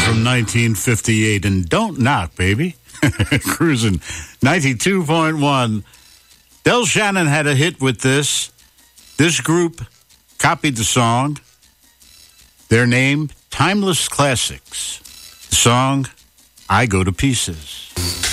from 1958, and Don't Knock, baby. Cruising 92.1. Del Shannon had a hit with this. This group copied the song. Their name, Timeless Classics. The song, I Go to Pieces.